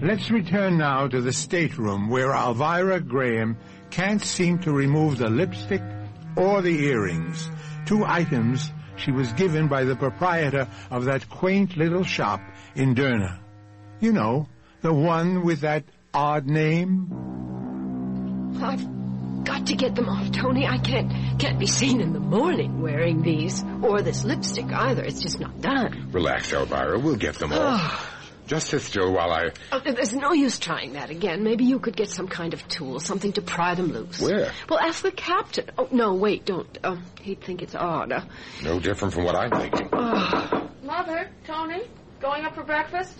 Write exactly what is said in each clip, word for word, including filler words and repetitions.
Let's return now to the stateroom where Elvira Graham can't seem to remove the lipstick or the earrings, two items she was given by the proprietor of that quaint little shop in Derna. You know, the one with that odd name. I've got to get them off, Tony. I can't can't be seen in the morning wearing these, or this lipstick either. It's just not done. Relax, Elvira. We'll get them off. Just sit still while I... Oh, there's no use trying that again. Maybe you could get some kind of tool, something to pry them loose. Where? Well, ask the captain. Oh, no, wait, don't. Um, he'd think it's odd. Uh, no different from what I'm thinking. Uh, Mother, Tony, going up for breakfast?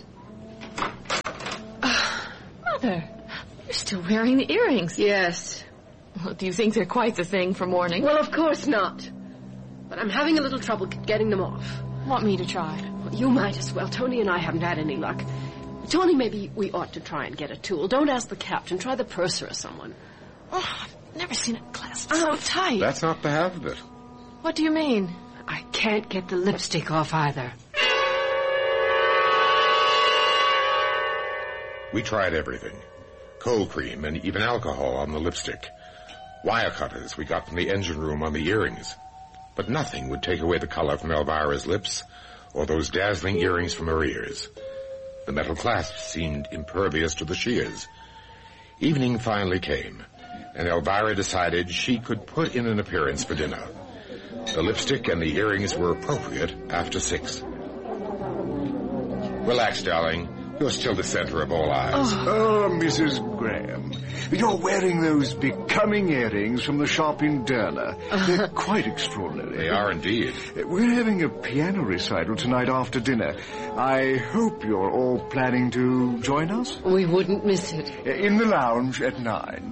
Uh, Mother, you're still wearing the earrings. Yes. Well, do you think they're quite the thing for morning? Well, of course not. But I'm having a little trouble getting them off. Want me to try? Well, you might as well. Tony and I haven't had any luck. Tony, maybe we ought to try and get a tool. Don't ask the captain. Try the purser or someone. Oh, I've never seen it clasped so tight. That's not the half of it. What do you mean? I can't get the lipstick off either. We tried everything. Cold cream and even alcohol on the lipstick. Wire cutters we got from the engine room on the earrings. But nothing would take away the color from Elvira's lips or those dazzling earrings from her ears. The metal clasps seemed impervious to the shears. Evening finally came, and Elvira decided she could put in an appearance for dinner. The lipstick and the earrings were appropriate after six. Relax, darling. You're still the center of all eyes. Oh, oh Missus Graham, you're wearing those becoming earrings from the shop in Derna. Uh, They're quite extraordinary. They are indeed. We're having a piano recital tonight after dinner. I hope you're all planning to join us. We wouldn't miss it. In the lounge at nine.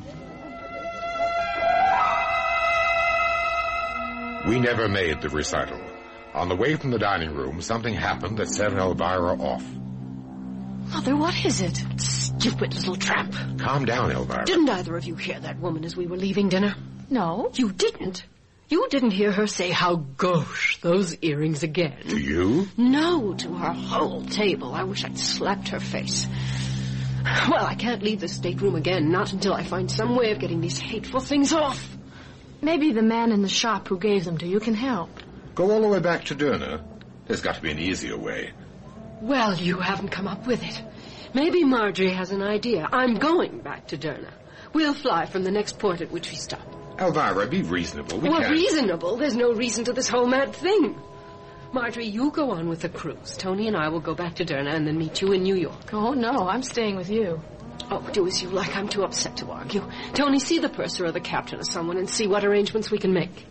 We never made the recital. On the way from the dining room, something happened that set Elvira off. Mother, what is it? Stupid little tramp. Calm down, Elvira. Didn't either of you hear that woman as we were leaving dinner? No. You didn't? You didn't hear her say, how gauche, those earrings again? To you? No, to her whole table. I wish I'd slapped her face. Well, I can't leave the stateroom again, not until I find some way of getting these hateful things off. Maybe the man in the shop who gave them to you can help. Go all the way back to Derna. There's got to be an easier way. Well, you haven't come up with it. Maybe Marjorie has an idea. I'm going back to Derna. We'll fly from the next port at which we stop. Elvira, be reasonable. We well, can't... reasonable? There's no reason to this whole mad thing. Marjorie, you go on with the cruise. Tony and I will go back to Derna and then meet you in New York. Oh, no, I'm staying with you. Oh, do as you like. I'm too upset to argue. Tony, see the purser or the captain or someone and see what arrangements we can make.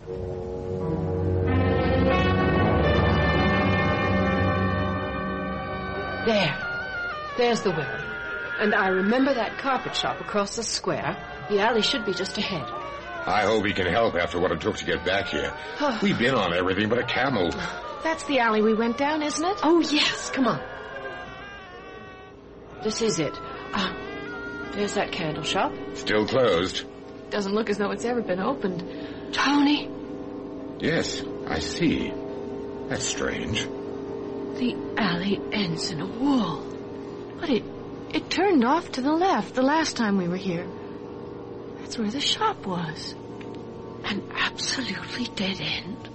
There. There's the window. And I remember that carpet shop across the square. The alley should be just ahead. I hope he can help after what it took to get back here. We've been on everything but a camel. That's the alley we went down, isn't it? Oh, yes. Come on. This is it. Ah, there's that candle shop. Still closed. Doesn't look as though it's ever been opened. Tony? Yes, I see. That's strange. The alley ends in a wall. But it it turned off to the left the last time we were here. That's where the shop was. An absolutely dead end.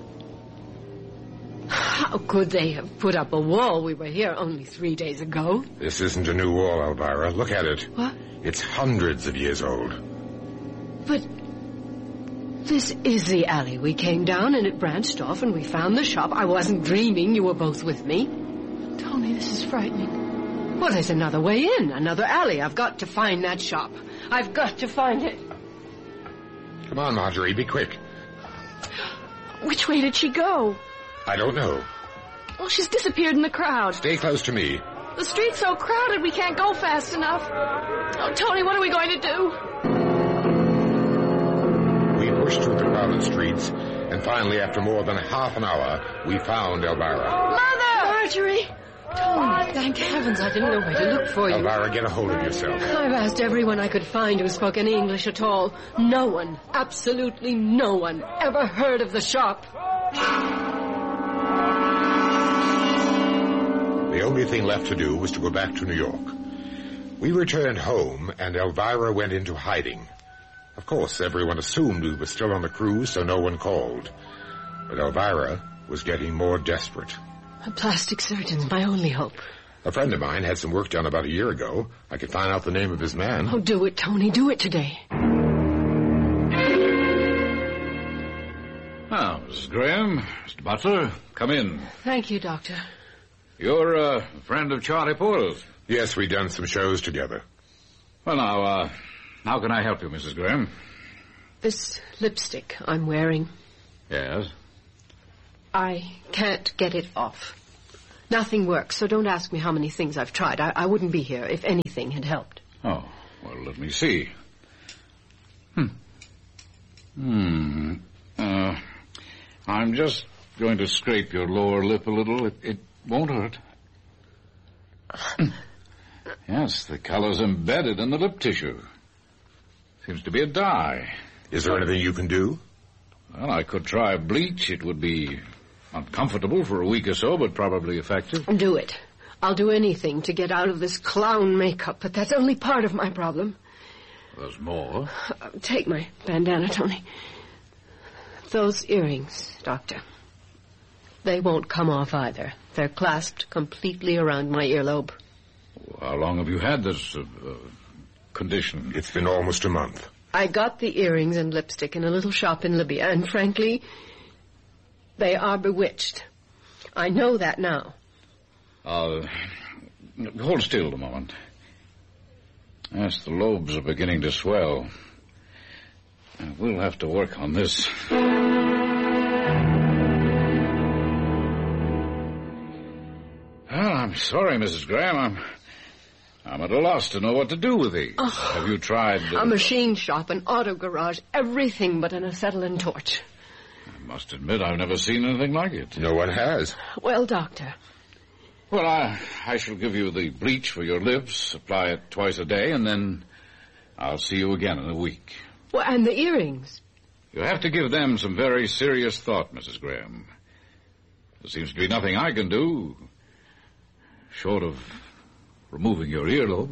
How could they have put up a wall? We were here only three days ago. This isn't a new wall, Elvira. Look at it. What? It's hundreds of years old. But this is the alley we came down, and it branched off, and we found the shop. I wasn't dreaming. You were both with me. Tony, this is frightening. Well, there's another way in, another alley. I've got to find that shop. I've got to find it. Come on, Marjorie, be quick. Which way did she go? I don't know. Well, she's disappeared in the crowd. Stay close to me. The street's so crowded we can't go fast enough. Oh, Tony, what are we going to do? We pushed through the crowded streets, and finally, after more than half an hour, we found Elvira. Mother! Marjorie! Tony, thank heavens I didn't know where to look for you. Elvira, get a hold of yourself. I've asked everyone I could find who spoke any English at all. No one, absolutely no one, ever heard of the shop. The only thing left to do was to go back to New York. We returned home, and Elvira went into hiding. Of course, everyone assumed we were still on the cruise, so no one called. But Elvira was getting more desperate. A plastic surgeon's my only hope. A friend of mine had some work done about a year ago. I could find out the name of his man. Oh, do it, Tony. Do it today. Now, Missus Graham, Mister Butler, come in. Thank you, Doctor. You're uh, a friend of Charlie Porter's. Yes, we've done some shows together. Well, now, uh, how can I help you, Missus Graham? This lipstick I'm wearing, Yes? I can't get it off. Nothing works, so don't ask me how many things I've tried. I, I wouldn't be here if anything had helped. Oh, well, let me see. Hmm. Hmm. Uh, I'm just going to scrape your lower lip a little. It, it won't hurt. Yes, the color's embedded in the lip tissue. Seems to be a dye. Is there anything you can do? Well, I could try bleach. It would be uncomfortable for a week or so, but probably effective. Do it. I'll do anything to get out of this clown makeup, but that's only part of my problem. There's more. Uh, take my bandana, Tony. Those earrings, Doctor. They won't come off either. They're clasped completely around my earlobe. How long have you had this uh, uh, condition? It's been almost a month. I got the earrings and lipstick in a little shop in Libya, and frankly, they are bewitched. I know that now. Uh, hold still a moment. Yes, the lobes are beginning to swell. We'll have to work on this. Well, I'm sorry, Missus Graham. I'm, I'm at a loss to know what to do with these. Oh, have you tried... Uh, a machine shop, an auto garage, everything but an acetylene torch. I must admit I've never seen anything like it. No one has. Well, Doctor... Well, I, I shall give you the bleach for your lips, apply it twice a day, and then I'll see you again in a week. Well, and the earrings? You have to give them some very serious thought, Missus Graham. There seems to be nothing I can do, short of removing your earlobes.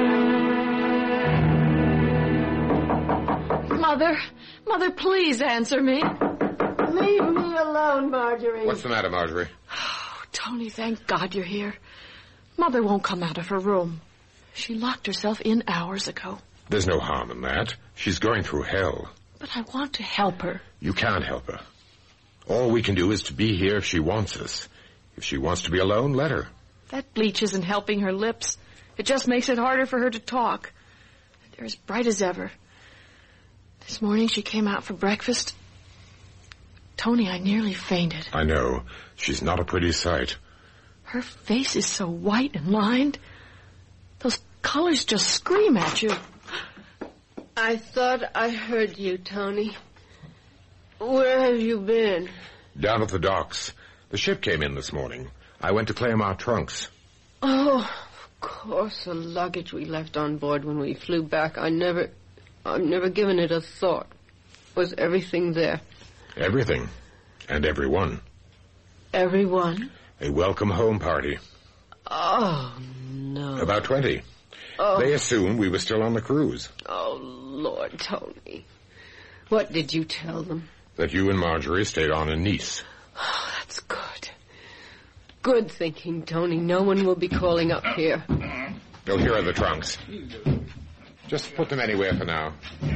Mother, Mother, please answer me. Leave me alone, Marjorie. What's the matter, Marjorie? Tony, thank God you're here. Mother won't come out of her room. She locked herself in hours ago. There's no harm in that. She's going through hell. But I want to help her. You can't help her. All we can do is to be here if she wants us. If she wants to be alone, let her. That bleach isn't helping her lips. It just makes it harder for her to talk. They're as bright as ever. This morning she came out for breakfast. Tony, I nearly fainted. I know. She's not a pretty sight. Her face is so white and lined. Those colors just scream at you. I thought I heard you, Tony. Where have you been? Down at the docks. The ship came in this morning. I went to claim our trunks. Oh, of course, the luggage we left on board when we flew back. I never... I've never given it a thought. Was everything there? Everything. And everyone. Everyone? A welcome home party. Oh, no. About twenty. Oh. They assumed we were still on the cruise. Oh, Lord, Tony. What did you tell them? That you and Marjorie stayed on in Nice. Oh, that's good. Good thinking, Tony. No one will be calling up here. Oh, here are the trunks. Just put them anywhere for now.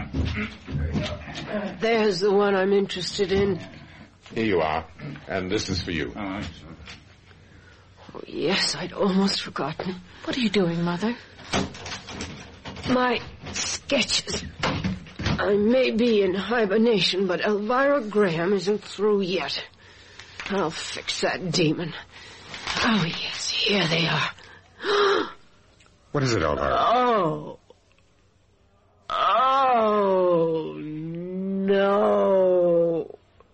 There's the one I'm interested in. Here you are. And this is for you. Oh, yes, I'd almost forgotten. What are you doing, Mother? My sketches. I may be in hibernation, but Elvira Graham isn't through yet. I'll fix that demon. Oh, yes, here they are. What is it, Elvira? Oh. Oh, no.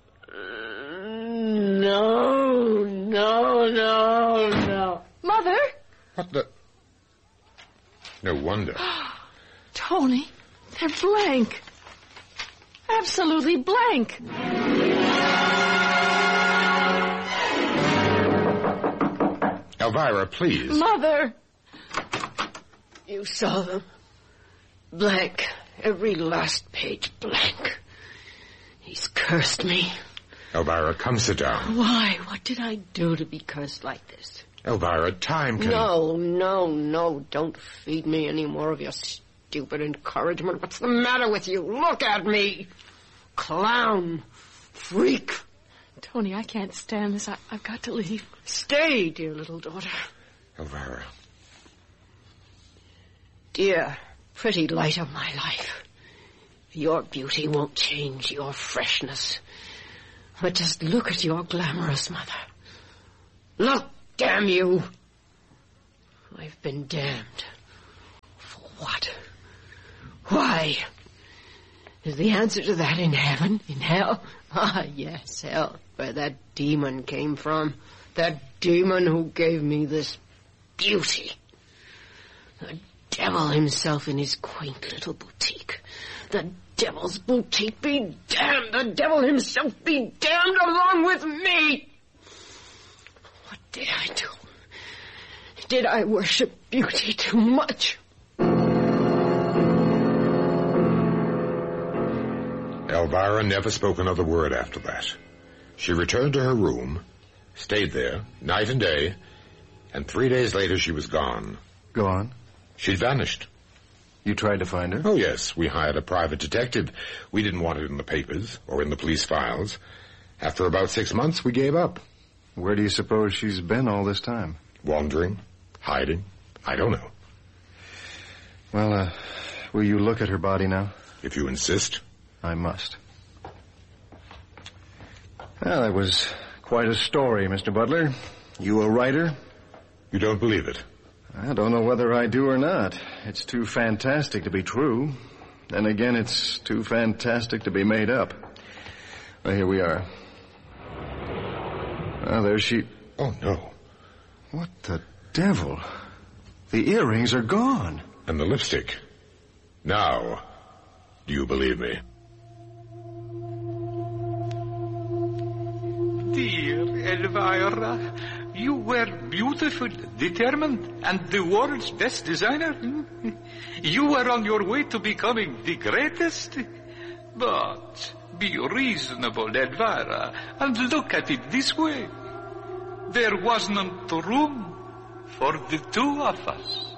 No, no, no, no. Mother? What the... No wonder. Tony, they're blank. Absolutely blank. Elvira, please. Mother. You saw them. Blank. Every last page blank. He's cursed me. Elvira, come sit down. Why? What did I do to be cursed like this? Elvira, time can... No, no, no. Don't feed me any more of your stupid encouragement. What's the matter with you? Look at me. Clown. Freak. Tony, I can't stand this. I, I've got to leave. Stay, dear little daughter. Elvira. Dear, pretty light of my life. Your beauty won't change your freshness. But just look at your glamorous mother. Look, damn you. I've been damned. For what? Why? Is the answer to that in heaven? In hell? Ah, yes, hell, where that demon came from. That demon who gave me this beauty. The devil himself in his quaint little boutique. The devil's boutique be damned. The devil himself be damned along with me. What did I do? Did I worship beauty too much? Elvira never spoke another word after that. She returned to her room, stayed there, night and day, and three days later she was gone. Go on. She'd vanished. You tried to find her? Oh, yes. We hired a private detective. We didn't want it in the papers or in the police files. After about six months, we gave up. Where do you suppose she's been all this time? Wandering, hiding. I don't know. Well, uh, will you look at her body now? If you insist. I must. Well, that was quite a story, Mister Butler. You a writer? You don't believe it? I don't know whether I do or not. It's too fantastic to be true. Then again, it's too fantastic to be made up. Well, here we are. Ah, there she... Oh, no. What the devil? The earrings are gone. And the lipstick. Now, do you believe me? Dear Elvira, you were beautiful, determined, and the world's best designer. You were on your way to becoming the greatest. But be reasonable, Elvira, and look at it this way. There wasn't room for the two of us.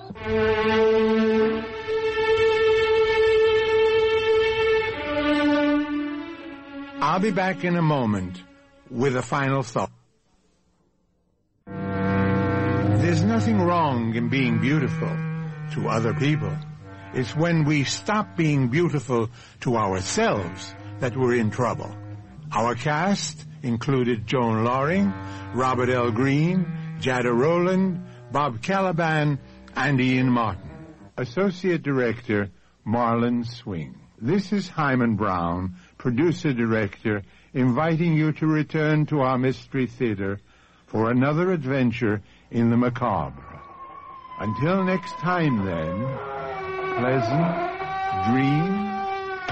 I'll be back in a moment with a final thought. There's nothing wrong in being beautiful to other people. It's when we stop being beautiful to ourselves that we're in trouble. Our cast included Joan Loring, Robert L. Green, Jada Rowland, Bob Caliban, and Ian Martin. Associate Director, Marlon Swing. This is Hyman Brown, producer-director, inviting you to return to our Mystery Theater for another adventure in the macabre. Until next time, then, pleasant dreams.